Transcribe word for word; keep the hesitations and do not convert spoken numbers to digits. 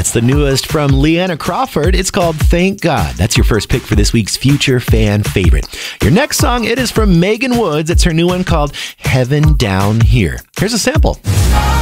That's the newest from Leanna Crawford. It's called Thank God. That's your first pick for this week's Future Fan Favorite. Your next song, it is from Megan Woods. It's her new one called Heaven Down Here. Here's a sample.